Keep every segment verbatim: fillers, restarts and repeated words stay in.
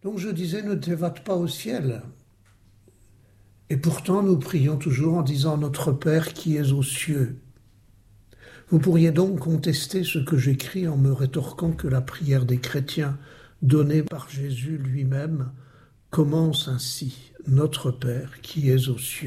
Donc je disais, ne t'évade pas au ciel. Et pourtant, nous prions toujours en disant « Notre Père qui es aux cieux ». Vous pourriez donc contester ce que j'écris en me rétorquant que la prière des chrétiens, donnée par Jésus lui-même, commence ainsi « Notre Père qui es aux cieux ».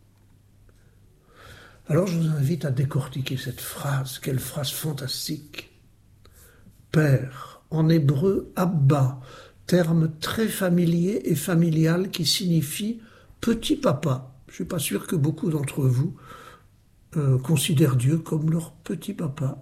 Alors je vous invite à décortiquer cette phrase, quelle phrase fantastique. Père, en hébreu « Abba », terme très familier et familial qui signifie « petit papa ». Je ne suis pas sûr que beaucoup d'entre vous euh, considèrent Dieu comme leur petit papa.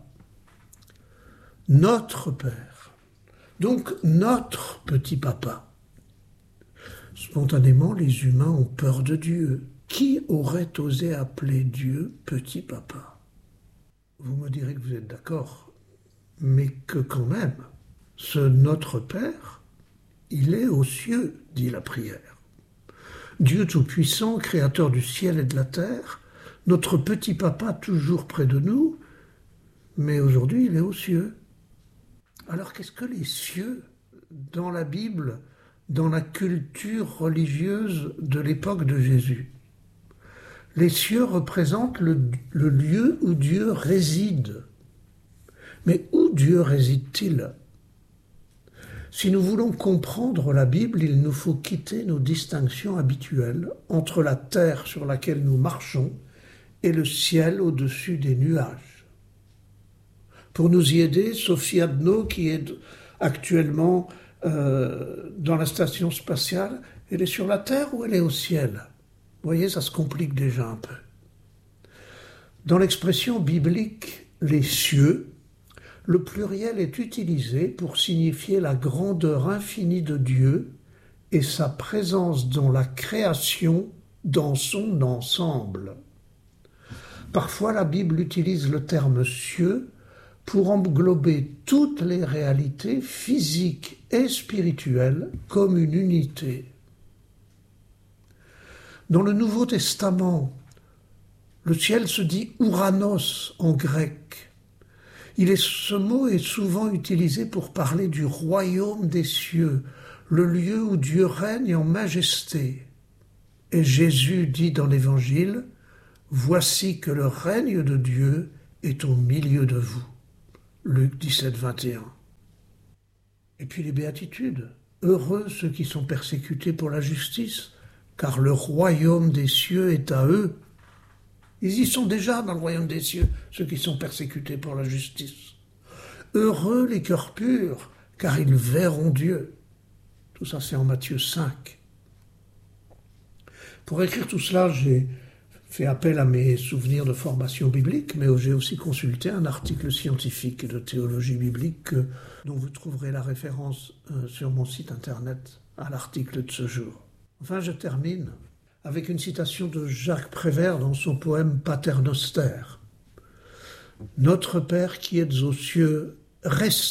Notre Père, donc notre petit papa. Spontanément, les humains ont peur de Dieu. Qui aurait osé appeler Dieu petit papa? Vous me direz que vous êtes d'accord, mais que quand même, ce notre Père, il est aux cieux, dit la prière. Dieu Tout-Puissant, créateur du ciel et de la terre, notre petit papa toujours près de nous, mais aujourd'hui il est aux cieux. Alors qu'est-ce que les cieux, dans la Bible, dans la culture religieuse de l'époque de Jésus? Les cieux représentent le, le lieu où Dieu réside. Mais où Dieu réside-t-il? Si nous voulons comprendre la Bible, il nous faut quitter nos distinctions habituelles entre la terre sur laquelle nous marchons et le ciel au-dessus des nuages. Pour nous y aider, Sophie Adno, qui est actuellement euh, dans la station spatiale, elle est sur la terre ou elle est au ciel? Vous voyez, ça se complique déjà un peu. Dans l'expression biblique « les cieux », le pluriel est utilisé pour signifier la grandeur infinie de Dieu et sa présence dans la création dans son ensemble. Parfois, la Bible utilise le terme « cieux » pour englober toutes les réalités physiques et spirituelles comme une unité. Dans le Nouveau Testament, le ciel se dit « ouranos » en grec. Il est, ce mot est souvent utilisé pour parler du royaume des cieux, le lieu où Dieu règne en majesté. Et Jésus dit dans l'Évangile « Voici que le règne de Dieu est au milieu de vous ». Luc dix-sept, vingt et un. Et puis les béatitudes. Heureux ceux qui sont persécutés pour la justice, car le royaume des cieux est à eux. Ils y sont déjà dans le royaume des cieux, ceux qui sont persécutés pour la justice. Heureux les cœurs purs, car ils verront Dieu. Tout ça, c'est en Matthieu cinq. Pour écrire tout cela, j'ai fait appel à mes souvenirs de formation biblique, mais j'ai aussi consulté un article scientifique de théologie biblique dont vous trouverez la référence sur mon site internet à l'article de ce jour. Enfin, je termine avec une citation de Jacques Prévert dans son poème « Paternoster ». « Notre Père qui êtes aux cieux, restez-y »,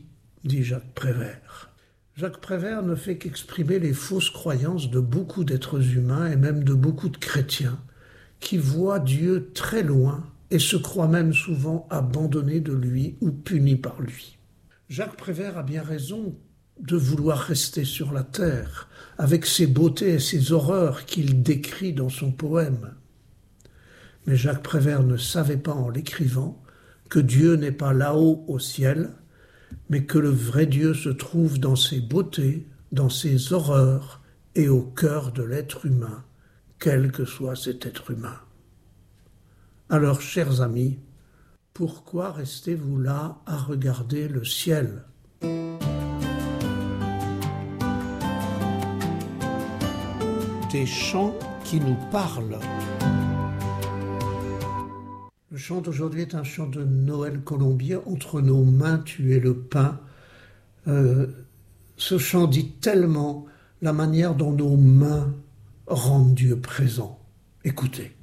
dit Jacques Prévert. Jacques Prévert ne fait qu'exprimer les fausses croyances de beaucoup d'êtres humains et même de beaucoup de chrétiens qui voient Dieu très loin et se croient même souvent abandonnés de lui ou punis par lui. Jacques Prévert a bien raison de vouloir rester sur la terre, avec ses beautés et ses horreurs qu'il décrit dans son poème. Mais Jacques Prévert ne savait pas en l'écrivant que Dieu n'est pas là-haut au ciel, mais que le vrai Dieu se trouve dans ses beautés, dans ses horreurs et au cœur de l'être humain, quel que soit cet être humain. Alors, chers amis, pourquoi restez-vous là à regarder le ciel ? Des chants qui nous parlent. Le chant d'aujourd'hui est un chant de Noël colombien, « Entre nos mains tu es le pain ». Euh, ce chant dit tellement la manière dont nos mains rendent Dieu présent. Écoutez.